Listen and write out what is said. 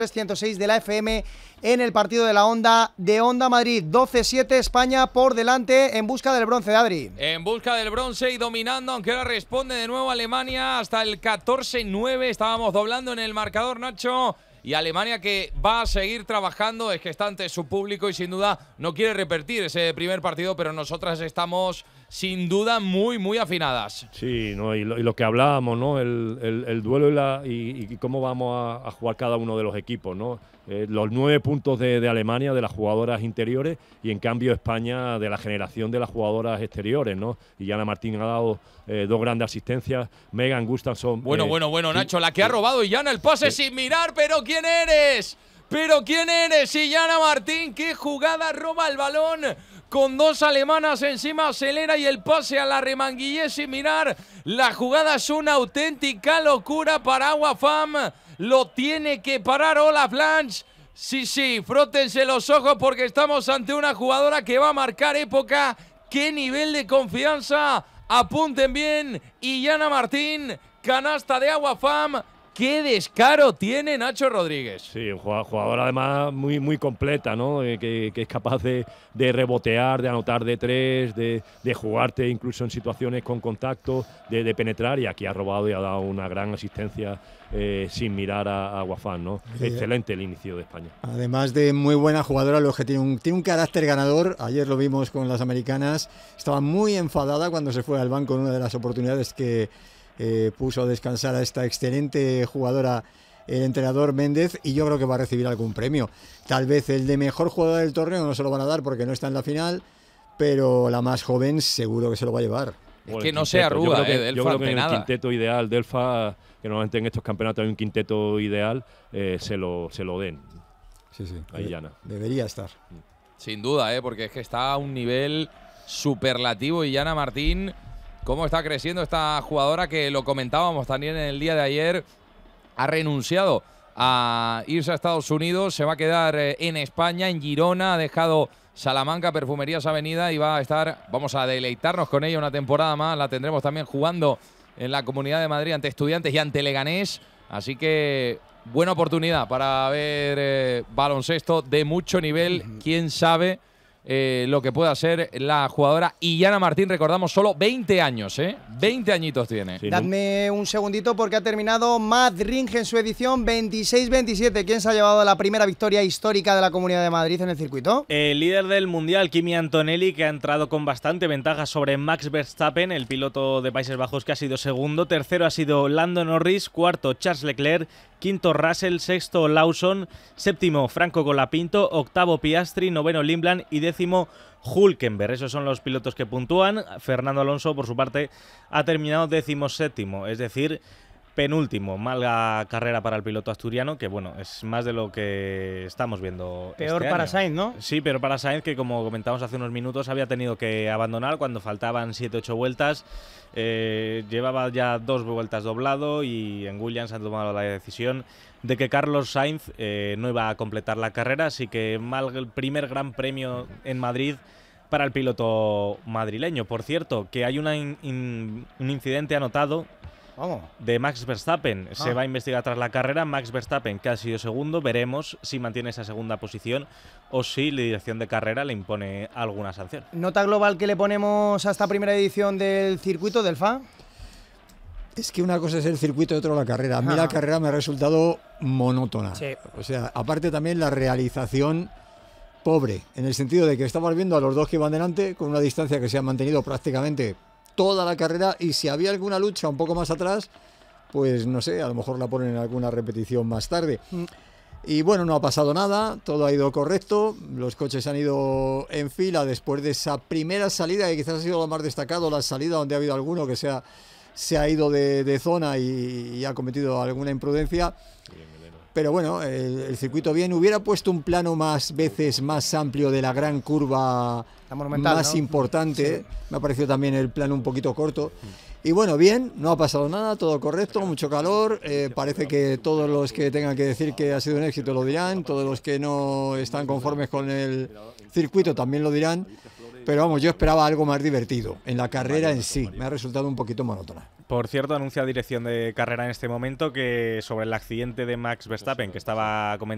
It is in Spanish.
106 de la FM en el partido de la Onda de Onda Madrid. 12-7, España por delante en busca del bronce, Adri. En busca del bronce y dominando, aunque ahora responde de nuevo Alemania hasta el 14-9. Estábamos doblando en el marcador, Nacho. Y Alemania, que va a seguir trabajando, es que está ante su público y sin duda no quiere repetir ese primer partido, pero nosotras estamos sin duda muy afinadas. Sí, ¿no? y lo que hablábamos, ¿no? El duelo y cómo vamos a jugar cada uno de los equipos, ¿no? Los 9 puntos de Alemania, de las jugadoras interiores, y en cambio España de la generación de las jugadoras exteriores, ¿no? Y Yana Martín ha dado 2 grandes asistencias. Megan Gustafsson. Bueno, Nacho, la que ha robado Yana el pase sin mirar, pero ¿quién eres? ¿Pero quién eres? Y Yana Martín, qué jugada, roba el balón con 2 alemanas encima, acelera y el pase a la remanguillé sin mirar. La jugada es una auténtica locura para Aguafam. Lo tiene que parar Olaf Blanch. Sí, frótense los ojos porque estamos ante una jugadora que va a marcar época. ¡Qué nivel de confianza! Apunten bien. Y Yana Martín, canasta de Aguafam. ¡Qué descaro tiene Nacho Rodríguez! Sí, un jugador además muy completa, ¿no? Que es capaz de rebotear, de anotar de 3, de jugarte incluso en situaciones con contacto, de penetrar, y aquí ha robado y ha dado una gran asistencia sin mirar a Aguafam, ¿no? Excelente el inicio de España. Además de muy buena jugadora, lo que tiene un carácter ganador. Ayer lo vimos con las americanas, estaba muy enfadada cuando se fue al banco en una de las oportunidades que puso a descansar a esta excelente jugadora el entrenador Méndez, y yo creo que va a recibir algún premio. Tal vez el de mejor jugadora del torneo no se lo van a dar porque no está en la final, pero la más joven seguro que se lo va a llevar. Es que no se arruga, yo creo que en el quinteto ideal del ELFA, que normalmente en estos campeonatos hay un quinteto ideal, se lo den. Sí. Ahí Yana. Debería estar. Sin duda, porque es que está a un nivel superlativo. Y Yana Martín, cómo está creciendo esta jugadora, que lo comentábamos también en el día de ayer, ha renunciado a irse a Estados Unidos, se va a quedar en España, en Girona, ha dejado Salamanca, Perfumerías Avenida, y vamos a deleitarnos con ella una temporada más. La tendremos también jugando en la Comunidad de Madrid ante Estudiantes y ante Leganés, así que buena oportunidad para ver baloncesto de mucho nivel. Quién sabe lo que pueda ser la jugadora. Y Yana Martín, recordamos, solo 20 años, 20 añitos tiene. Sí, dadme un segundito porque ha terminado Mad Ring en su edición 26-27. ¿Quién se ha llevado la primera victoria histórica de la Comunidad de Madrid en el circuito? El líder del Mundial, Kimi Antonelli, que ha entrado con bastante ventaja sobre Max Verstappen, el piloto de Países Bajos, que ha sido segundo. Tercero ha sido Lando Norris, cuarto Charles Leclerc, quinto Russell, sexto Lawson, séptimo Franco Colapinto, octavo Piastri, noveno Lindblad y décimo Hülkenberg. Esos son los pilotos que puntúan. Fernando Alonso, por su parte, ha terminado 17º, es decir, penúltimo. Mala carrera para el piloto asturiano, que bueno, es más de lo que estamos viendo. Peor para Sainz, ¿no? Sí, pero para Sainz, que como comentamos hace unos minutos, había tenido que abandonar cuando faltaban 7-8 vueltas. Llevaba ya 2 vueltas doblado, y en Williams han tomado la decisión de que Carlos Sainz no iba a completar la carrera, así que mal el primer gran premio en Madrid para el piloto madrileño. Por cierto, que hay un incidente anotado de Max Verstappen. Se va a investigar tras la carrera. Max Verstappen, que ha sido segundo, veremos si mantiene esa segunda posición o si la dirección de carrera le impone alguna sanción. ¿Nota global que le ponemos a esta primera edición del circuito del FA? Es que una cosa es el circuito y otra la carrera. A mí la carrera me ha resultado monótona. Sí. O sea, aparte también la realización pobre, en el sentido de que estamos viendo a los dos que van delante con una distancia que se ha mantenido prácticamente toda la carrera, y si había alguna lucha un poco más atrás, pues no sé, a lo mejor la ponen en alguna repetición más tarde. Y bueno, no ha pasado nada, todo ha ido correcto, los coches han ido en fila después de esa primera salida, que quizás ha sido lo más destacado, la salida donde ha habido alguno que se ha ido de zona y ha cometido alguna imprudencia. Pero bueno, el circuito bien. Hubiera puesto un plano más veces más amplio de la gran curva más, ¿no?, importante. Sí. Me ha parecido también el plano un poquito corto. Y bueno, bien, no ha pasado nada, todo correcto, mucho calor. Parece que todos los que tengan que decir que ha sido un éxito lo dirán, todos los que no están conformes con el circuito también lo dirán. Pero vamos, yo esperaba algo más divertido. En la carrera en sí, me ha resultado un poquito monótona. Por cierto, anuncia dirección de carrera en este momento que sobre el accidente de Max Verstappen, que estaba comentando